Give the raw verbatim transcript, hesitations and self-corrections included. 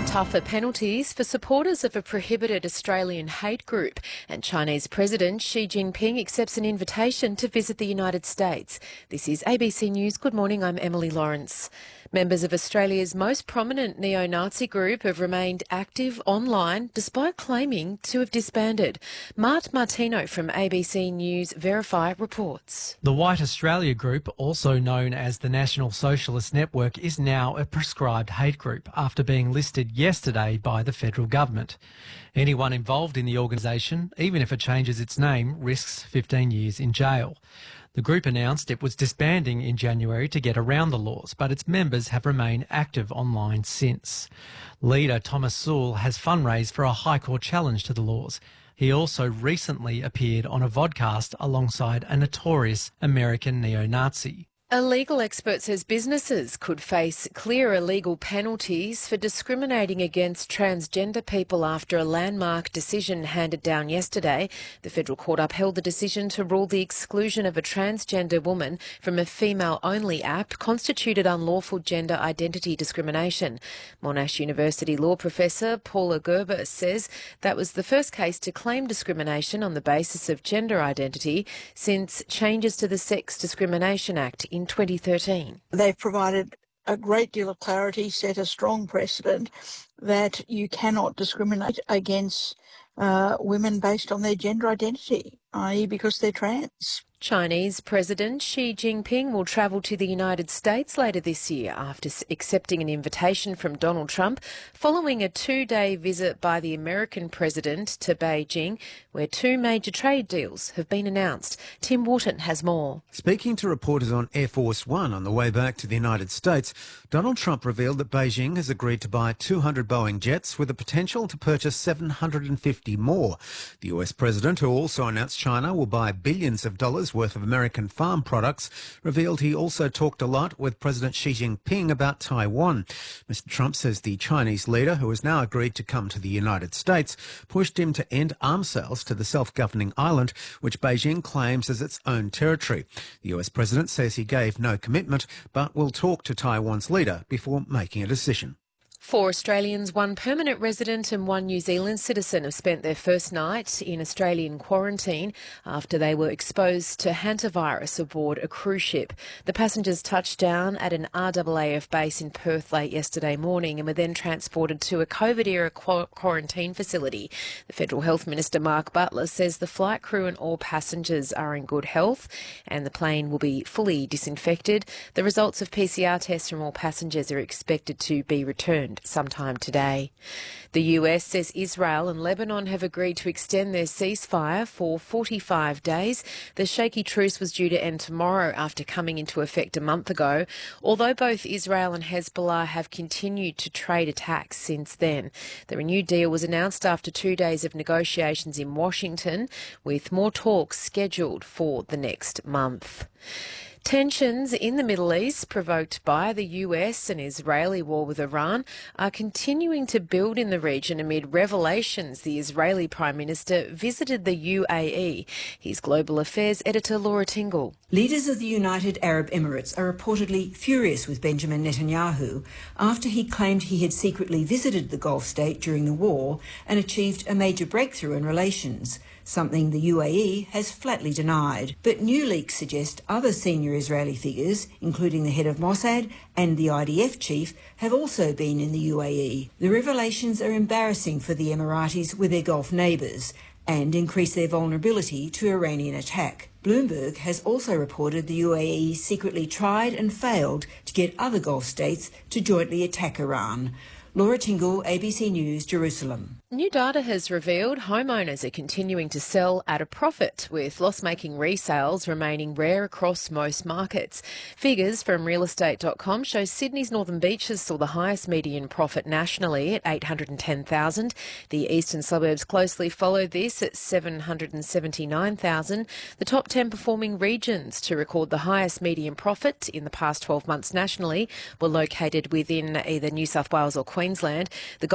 Tougher penalties for supporters of a prohibited Australian hate group, and Chinese President Xi Jinping accepts an invitation to visit the United States. This is A B C News. Good morning, I'm Emily Lawrence. Members of Australia's most prominent neo-Nazi group have remained active online despite claiming to have disbanded. Mart Martino from A B C News Verify reports. The White Australia Group, also known as the National Socialist Network, is now a prescribed hate group after being listed yesterday by the federal government. Anyone involved in the organisation, even if it changes its name, risks fifteen years in jail. The group announced it was disbanding in January to get around the laws, but its members have remained active online since. Leader Thomas Sowell has fundraised for a High Court challenge to the laws. He also recently appeared on a vodcast alongside a notorious American neo-Nazi. A legal expert says businesses could face clearer legal penalties for discriminating against transgender people after a landmark decision handed down yesterday. The federal court upheld the decision to rule the exclusion of a transgender woman from a female-only app constituted unlawful gender identity discrimination. Monash University law professor Paula Gerber says that was the first case to claim discrimination on the basis of gender identity since changes to the Sex Discrimination Act in in twenty thirteen. They've provided a great deal of clarity, set a strong precedent that you cannot discriminate against uh, women based on their gender identity, that is because they're trans. Chinese President Xi Jinping will travel to the United States later this year after accepting an invitation from Donald Trump following a two-day visit by the American president to Beijing, where two major trade deals have been announced. Tim Wharton has more. Speaking to reporters on Air Force One on the way back to the United States, Donald Trump revealed that Beijing has agreed to buy two hundred Boeing jets with the potential to purchase seven hundred fifty more. The U S president, who also announced China will buy billions of dollars worth of American farm products, revealed he also talked a lot with President Xi Jinping about Taiwan. Mister Trump says the Chinese leader, who has now agreed to come to the United States, pushed him to end arms sales to the self-governing island, which Beijing claims as its own territory. The U S president says he gave no commitment, but will talk to Taiwan's leader before making a decision. Four Australians, one permanent resident and one New Zealand citizen have spent their first night in Australian quarantine after they were exposed to hantavirus aboard a cruise ship. The passengers touched down at an R A A F base in Perth late yesterday morning and were then transported to a COVID-era qu- quarantine facility. The Federal Health Minister, Mark Butler, says the flight crew and all passengers are in good health and the plane will be fully disinfected. The results of P C R tests from all passengers are expected to be returned sometime today. The U S says Israel and Lebanon have agreed to extend their ceasefire for forty-five days. The shaky truce was due to end tomorrow after coming into effect a month ago, although both Israel and Hezbollah have continued to trade attacks since then. The renewed deal was announced after two days of negotiations in Washington, with more talks scheduled for the next month. Tensions in the Middle East, provoked by the U S and Israeli war with Iran, are continuing to build in the region amid revelations the Israeli Prime Minister visited the U A E. Here's Global Affairs editor Laura Tingle. Leaders of the United Arab Emirates are reportedly furious with Benjamin Netanyahu after he claimed he had secretly visited the Gulf state during the war and achieved a major breakthrough in relations, something the U A E has flatly denied. But new leaks suggest other senior Israeli figures, including the head of Mossad and the I D F chief, have also been in the U A E. The revelations are embarrassing for the Emiratis with their Gulf neighbours and increase their vulnerability to Iranian attack. Bloomberg has also reported the U A E secretly tried and failed to get other Gulf states to jointly attack Iran. Laura Tingle, A B C News, Jerusalem. New data has revealed homeowners are continuing to sell at a profit, with loss-making resales remaining rare across most markets. Figures from real estate dot com show Sydney's Northern Beaches saw the highest median profit nationally at eight hundred ten thousand dollars. The eastern suburbs closely followed this at seven hundred seventy-nine thousand dollars. The top ten performing regions to record the highest median profit in the past twelve months nationally were located within either New South Wales or Queensland. The